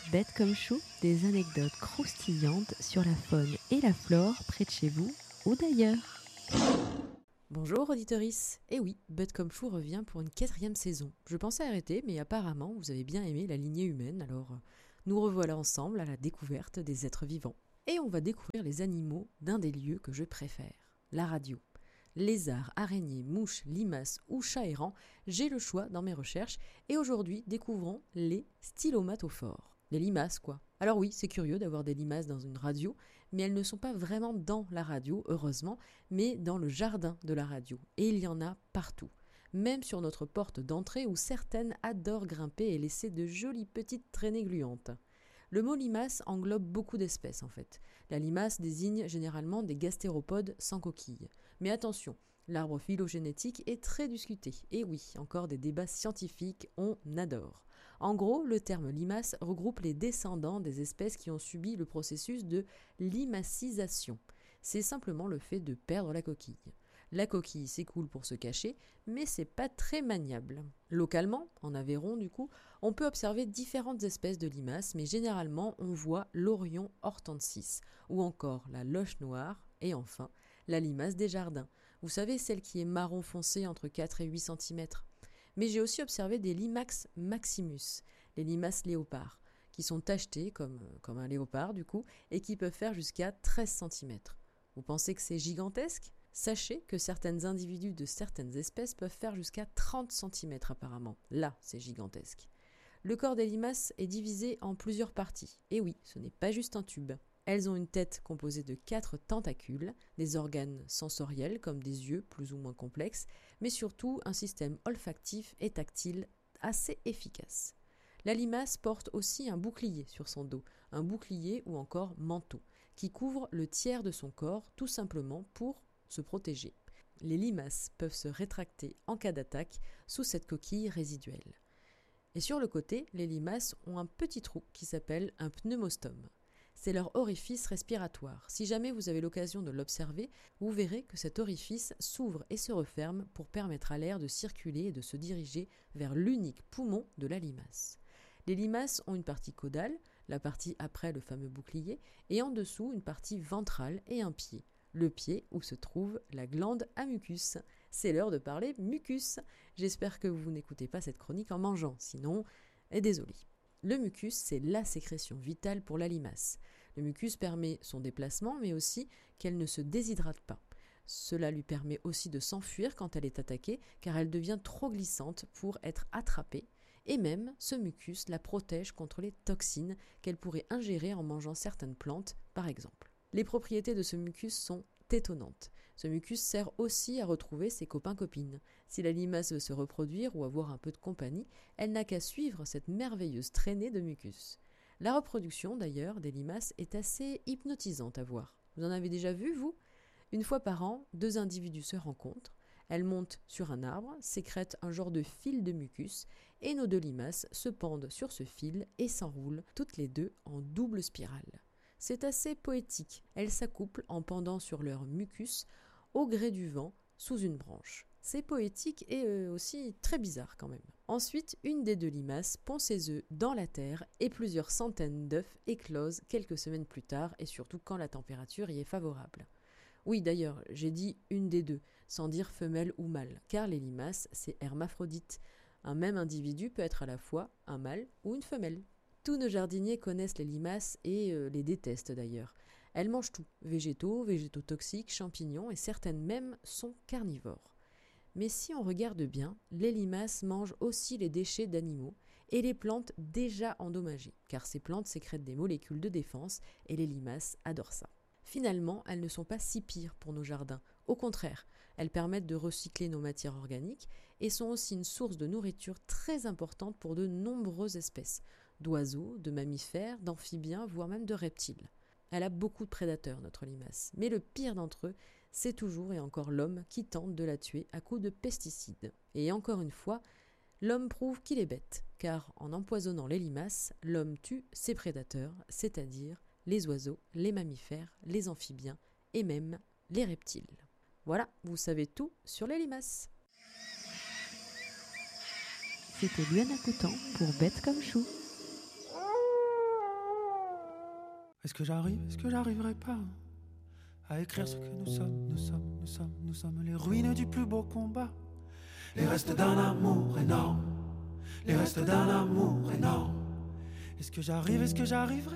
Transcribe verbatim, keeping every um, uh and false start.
Bête comme chou, des anecdotes croustillantes sur la faune et la flore près de chez vous ou d'ailleurs. Bonjour auditorice. Eh oui, Bête comme chou revient pour une quatrième saison. Je pensais arrêter, mais apparemment vous avez bien aimé la lignée humaine, alors nous revoilà ensemble à la découverte des êtres vivants. Et on va découvrir les animaux d'un des lieux que je préfère, la radio. Lézards, araignées, mouches, limaces ou chats errants, j'ai le choix dans mes recherches et aujourd'hui découvrons les stylomatophores. Les limaces quoi. Alors oui, c'est curieux d'avoir des limaces dans une radio, mais elles ne sont pas vraiment dans la radio, heureusement, mais dans le jardin de la radio. Et il y en a partout. Même sur notre porte d'entrée où certaines adorent grimper et laisser de jolies petites traînées gluantes. Le mot limace englobe beaucoup d'espèces en fait. La limace désigne généralement des gastéropodes sans coquille. Mais attention, l'arbre phylogénétique est très discuté. Et oui, encore des débats scientifiques, on adore. En gros, le terme limace regroupe les descendants des espèces qui ont subi le processus de limacisation. C'est simplement le fait de perdre la coquille. La coquille s'écoule pour se cacher, mais c'est pas très maniable. Localement, en Aveyron du coup, on peut observer différentes espèces de limaces, mais généralement on voit l'Orion hortensis, ou encore la loche noire, et enfin la limace des jardins. Vous savez, celle qui est marron foncé entre quatre et huit centimètres. Mais j'ai aussi observé des limax maximus, les limaces léopards, qui sont tachetées comme, comme un léopard du coup, et qui peuvent faire jusqu'à treize centimètres. Vous pensez que c'est gigantesque ? Sachez que certains individus de certaines espèces peuvent faire jusqu'à trente centimètres apparemment. Là, c'est gigantesque. Le corps des limaces est divisé en plusieurs parties. Et oui, ce n'est pas juste un tube. Elles ont une tête composée de quatre tentacules, des organes sensoriels comme des yeux plus ou moins complexes, mais surtout un système olfactif et tactile assez efficace. La limace porte aussi un bouclier sur son dos, un bouclier ou encore manteau, qui couvre le tiers de son corps tout simplement pour se protéger. Les limaces peuvent se rétracter en cas d'attaque sous cette coquille résiduelle. Et sur le côté, les limaces ont un petit trou qui s'appelle un pneumostome. C'est leur orifice respiratoire. Si jamais vous avez l'occasion de l'observer, vous verrez que cet orifice s'ouvre et se referme pour permettre à l'air de circuler et de se diriger vers l'unique poumon de la limace. Les limaces ont une partie caudale, la partie après le fameux bouclier, et en dessous une partie ventrale et un pied. Le pied où se trouve la glande à mucus. C'est l'heure de parler mucus. J'espère que vous n'écoutez pas cette chronique en mangeant, sinon, eh, désolé. Le mucus, c'est la sécrétion vitale pour la limace. Le mucus permet son déplacement, mais aussi qu'elle ne se déshydrate pas. Cela lui permet aussi de s'enfuir quand elle est attaquée, car elle devient trop glissante pour être attrapée. Et même, ce mucus la protège contre les toxines qu'elle pourrait ingérer en mangeant certaines plantes, par exemple. Les propriétés de ce mucus sont étonnantes. Ce mucus sert aussi à retrouver ses copains-copines. Si la limace veut se reproduire ou avoir un peu de compagnie, elle n'a qu'à suivre cette merveilleuse traînée de mucus. La reproduction, d'ailleurs, des limaces est assez hypnotisante à voir. Vous en avez déjà vu, vous ? Une fois par an, deux individus se rencontrent, elles montent sur un arbre, sécrètent un genre de fil de mucus, et nos deux limaces se pendent sur ce fil et s'enroulent toutes les deux en double spirale. C'est assez poétique. Elles s'accouplent en pendant sur leur mucus au gré du vent sous une branche. C'est poétique et euh, aussi très bizarre quand même. Ensuite, une des deux limaces pond ses œufs dans la terre et plusieurs centaines d'œufs éclosent quelques semaines plus tard et surtout quand la température y est favorable. Oui, d'ailleurs, j'ai dit une des deux, sans dire femelle ou mâle, car les limaces, c'est hermaphrodite. Un même individu peut être à la fois un mâle ou une femelle. Tous nos jardiniers connaissent les limaces et euh, les détestent d'ailleurs. Elles mangent tout, végétaux, végétaux toxiques, champignons et certaines même sont carnivores. Mais si on regarde bien, les limaces mangent aussi les déchets d'animaux et les plantes déjà endommagées, car ces plantes sécrètent des molécules de défense et les limaces adorent ça. Finalement, elles ne sont pas si pires pour nos jardins. Au contraire, elles permettent de recycler nos matières organiques et sont aussi une source de nourriture très importante pour de nombreuses espèces, d'oiseaux, de mammifères, d'amphibiens, voire même de reptiles. Elle a beaucoup de prédateurs, notre limace, mais le pire d'entre eux, c'est toujours et encore l'homme qui tente de la tuer à coups de pesticides. Et encore une fois, l'homme prouve qu'il est bête, car en empoisonnant les limaces, l'homme tue ses prédateurs, c'est-à-dire les oiseaux, les mammifères, les amphibiens et même les reptiles. Voilà, vous savez tout sur les limaces. C'était Luana Coutan pour Bête comme chou. Est-ce que j'arrive, est-ce que j'arriverai pas à écrire ce que nous sommes, nous sommes, nous sommes, nous sommes les ruines du plus beau combat. Les restes d'un amour énorme, les restes d'un amour énorme. Est-ce que j'arrive, est-ce que j'arriverai